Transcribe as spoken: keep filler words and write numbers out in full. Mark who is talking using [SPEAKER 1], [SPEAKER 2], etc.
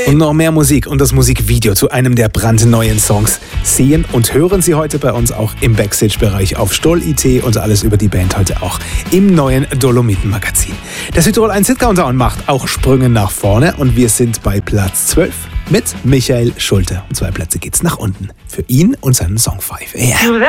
[SPEAKER 1] Und noch mehr Musik und das Musikvideo zu einem der brandneuen Songs sehen und hören Sie heute bei uns auch im Backstage-Bereich auf Stoll punkt I T und alles über die Band heute auch im neuen Dolomiten-Magazin. Der Südtirol eins Hit Countdown macht auch Sprünge nach vorne und wir sind bei Platz zwölf mit Michael Schulte. Und zwei Plätze geht's nach unten für ihn und seinen Song five A M.